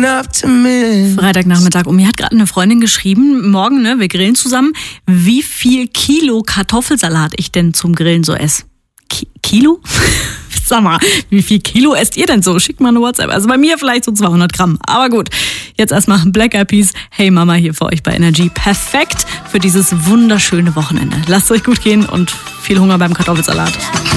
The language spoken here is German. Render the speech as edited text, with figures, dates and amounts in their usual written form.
enough to miss. Freitagnachmittag. Und mir hat gerade eine Freundin geschrieben, morgen, ne, wir grillen zusammen, wie viel Kilo Kartoffelsalat ich denn zum Grillen so esse. Kilo? Sag mal, wie viel Kilo esst ihr denn so? Schickt mal eine WhatsApp. Also bei mir vielleicht so 200 Gramm. Aber gut, jetzt erstmal Black Eyed Peas. Hey Mama hier für euch bei Energy. Perfekt für dieses wunderschöne Wochenende. Lasst es euch gut gehen und viel Hunger beim Kartoffelsalat.